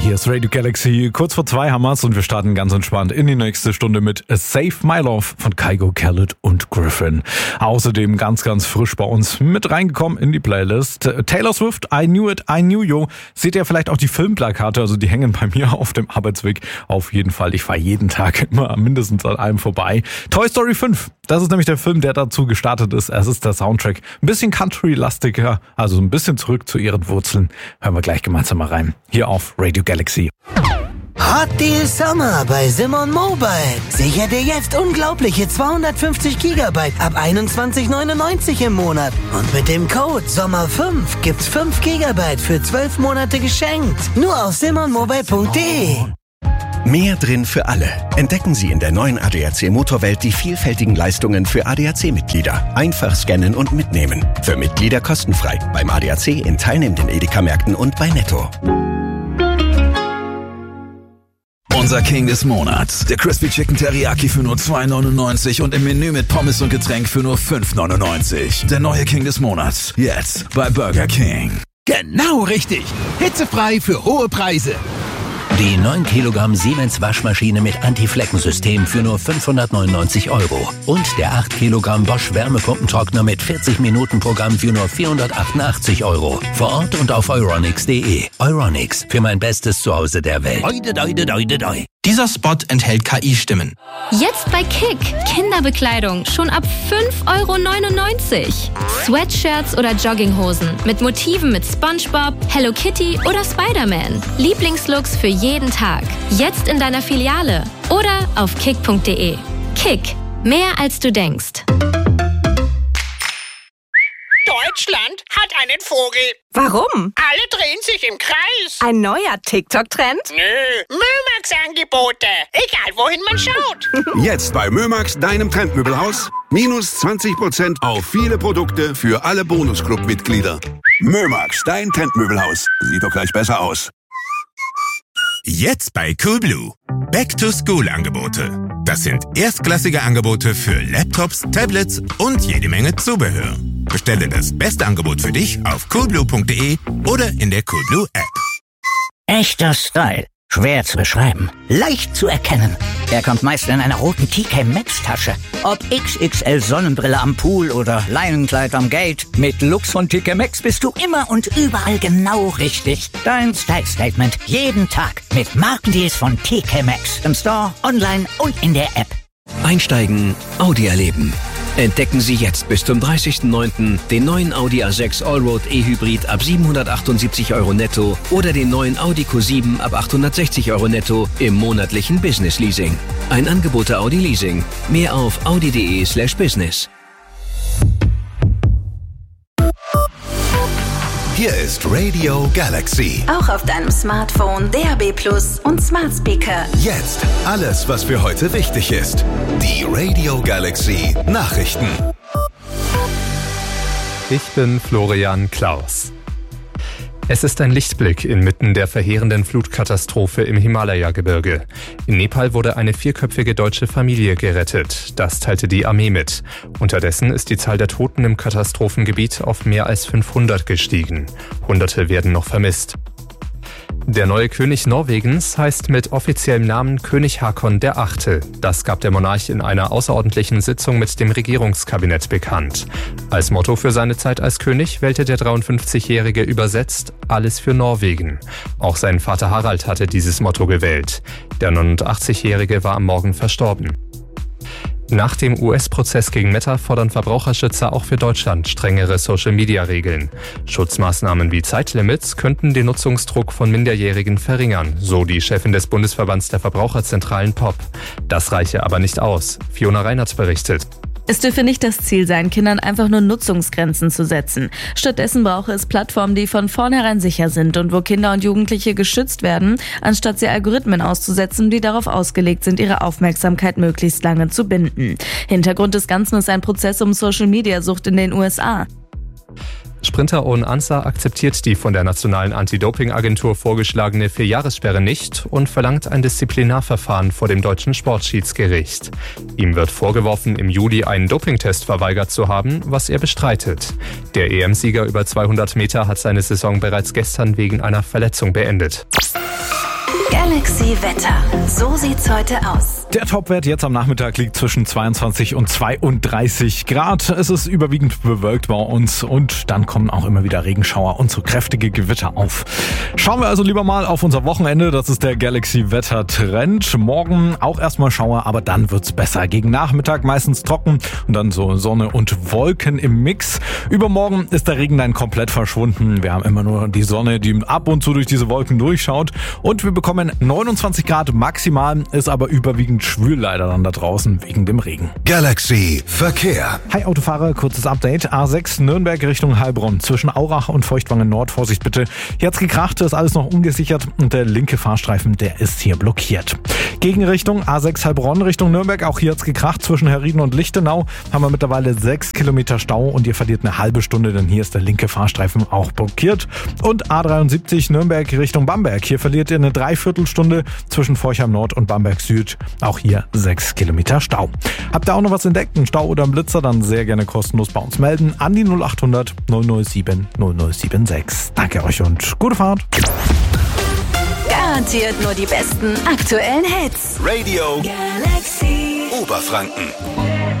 Hier ist Radio Galaxy. Kurz vor 2 haben wir's und wir starten ganz entspannt in die nächste Stunde mit Save My Love von Kygo, Khaled und Griffin. Außerdem ganz, ganz frisch bei uns mit reingekommen in die Playlist Taylor Swift, I Knew It, I Knew You. Seht ihr vielleicht auch die Filmplakate, also die hängen bei mir auf dem Arbeitsweg. Auf jeden Fall, ich fahre jeden Tag immer mindestens an einem vorbei. Toy Story 5, das ist nämlich der Film, der dazu gestartet ist. Es ist der Soundtrack. Ein bisschen Country-lastiger, also ein bisschen zurück zu ihren Wurzeln. Hören wir gleich gemeinsam mal rein. Hier auf Radio Galaxy. Hot Deal Summer bei Simon Mobile. Sicher dir jetzt unglaubliche 250 GB ab 21,99 im Monat. Und mit dem Code SOMMER5 gibt's 5 GB für 12 Monate geschenkt. Nur auf simonmobile.de. Mehr drin für alle. Entdecken Sie in der neuen ADAC Motorwelt die vielfältigen Leistungen für ADAC-Mitglieder. Einfach scannen und mitnehmen. Für Mitglieder kostenfrei. Beim ADAC in teilnehmenden Edeka-Märkten und bei Netto. Unser King des Monats. Der Crispy Chicken Teriyaki für nur 2,99 und im Menü mit Pommes und Getränk für nur 5,99. Der neue King des Monats. Jetzt bei Burger King. Genau richtig. Hitzefrei für hohe Preise. Die 9 Kilogramm Siemens Waschmaschine mit Anti-Flecken-System für nur 599 €. Und der 8 Kilogramm Bosch Wärmepumpentrockner mit 40-Minuten-Programm für nur 488 €. Vor Ort und auf euronics.de. Euronics, für mein bestes Zuhause der Welt. Dieser Spot enthält KI-Stimmen. Jetzt bei Kick. Kinderbekleidung schon ab 5,99 €. Sweatshirts oder Jogginghosen mit Motiven mit SpongeBob, Hello Kitty oder Spider-Man. Lieblingslooks für jeden Tag. Jetzt in deiner Filiale oder auf kick.de. Kick. Mehr als du denkst. Deutschland hat einen Vogel. Warum? Alle drehen sich im Kreis. Ein neuer TikTok-Trend? Nö, Mömax-Angebote. Egal, wohin man schaut. Jetzt bei Mömax, deinem Trendmöbelhaus. Minus 20% auf viele Produkte für alle Bonusclub-Mitglieder. Mömax, dein Trendmöbelhaus. Sieht doch gleich besser aus. Jetzt bei Coolblue. Back-to-School-Angebote. Das sind erstklassige Angebote für Laptops, Tablets und jede Menge Zubehör. Bestelle das beste Angebot für dich auf coolblue.de oder in der Coolblue App. Echter Style. Schwer zu beschreiben. Leicht zu erkennen. Er kommt meist in einer roten TK Maxx Tasche. Ob XXL Sonnenbrille am Pool oder Leinenkleid am Gate. Mit Looks von TK Maxx bist du immer und überall genau richtig. Dein Style Statement jeden Tag mit Markendeals von TK Maxx. Im Store, online und in der App. Einsteigen, Audi erleben. Entdecken Sie jetzt bis zum 30.09. den neuen Audi A6 Allroad E-Hybrid ab 778 € netto oder den neuen Audi Q7 ab 860 € netto im monatlichen Business Leasing. Ein Angebot der Audi Leasing. Mehr auf audi.de/business. Hier ist Radio Galaxy. Auch auf deinem Smartphone, DAB+ und Smart Speaker. Jetzt alles, was für heute wichtig ist. Die Radio Galaxy Nachrichten. Ich bin Florian Klaus. Es ist ein Lichtblick inmitten der verheerenden Flutkatastrophe im Himalaya-Gebirge. In Nepal wurde eine 4-köpfige deutsche Familie gerettet. Das teilte die Armee mit. Unterdessen ist die Zahl der Toten im Katastrophengebiet auf mehr als 500 gestiegen. Hunderte werden noch vermisst. Der neue König Norwegens heißt mit offiziellem Namen König Haakon VIII. Das gab der Monarch in einer außerordentlichen Sitzung mit dem Regierungskabinett bekannt. Als Motto für seine Zeit als König wählte der 53-Jährige übersetzt alles für Norwegen. Auch sein Vater Harald hatte dieses Motto gewählt. Der 89-Jährige war am Morgen verstorben. Nach dem US-Prozess gegen Meta fordern Verbraucherschützer auch für Deutschland strengere Social-Media-Regeln. Schutzmaßnahmen wie Zeitlimits könnten den Nutzungsdruck von Minderjährigen verringern, so die Chefin des Bundesverbands der Verbraucherzentralen POP. Das reiche aber nicht aus. Fiona Reinert berichtet. Es dürfe nicht das Ziel sein, Kindern einfach nur Nutzungsgrenzen zu setzen. Stattdessen brauche es Plattformen, die von vornherein sicher sind und wo Kinder und Jugendliche geschützt werden, anstatt sie Algorithmen auszusetzen, die darauf ausgelegt sind, ihre Aufmerksamkeit möglichst lange zu binden. Hintergrund des Ganzen ist ein Prozess um Social-Media-Sucht in den USA. Sprinter Owen Ansah akzeptiert die von der Nationalen Anti-Doping-Agentur vorgeschlagene 4-Jahressperre nicht und verlangt ein Disziplinarverfahren vor dem deutschen Sportschiedsgericht. Ihm wird vorgeworfen, im Juli einen Dopingtest verweigert zu haben, was er bestreitet. Der EM-Sieger über 200 Meter hat seine Saison bereits gestern wegen einer Verletzung beendet. Galaxy Wetter. So sieht's heute aus. Der Topwert jetzt am Nachmittag liegt zwischen 22 und 32 Grad. Es ist überwiegend bewölkt bei uns und dann kommen auch immer wieder Regenschauer und so kräftige Gewitter auf. Schauen wir also lieber mal auf unser Wochenende. Das ist der Galaxy Wetter Trend. Morgen auch erstmal Schauer, aber dann wird's besser. Gegen Nachmittag meistens trocken und dann so Sonne und Wolken im Mix. Übermorgen ist der Regen dann komplett verschwunden. Wir haben immer nur die Sonne, die ab und zu durch diese Wolken durchschaut. Und wir bekommen 29 Grad maximal, ist aber überwiegend schwül leider dann da draußen wegen dem Regen. Galaxy Verkehr. Hi Autofahrer, kurzes Update. A6 Nürnberg Richtung Heilbronn. Zwischen Aurach und Feuchtwangen Nord, Vorsicht bitte. Hier hat's gekracht, ist alles noch ungesichert und der linke Fahrstreifen, der ist hier blockiert. Gegenrichtung A6 Heilbronn Richtung Nürnberg, auch hier hat's gekracht. Zwischen Herrieden und Lichtenau haben wir mittlerweile 6 Kilometer Stau und ihr verliert eine halbe Stunde, denn hier ist der linke Fahrstreifen auch blockiert. Und A73 Nürnberg Richtung Bamberg. Hier verliert ihr eine Dreiviertelstunde zwischen Forchheim Nord und Bamberg Süd. Auch hier 6 Kilometer Stau. Habt ihr auch noch was entdeckt, einen Stau oder einen Blitzer, dann sehr gerne kostenlos bei uns melden an die 0800 007 0076. Danke euch und gute Fahrt. Garantiert nur die besten aktuellen Hits. Radio Galaxy Oberfranken.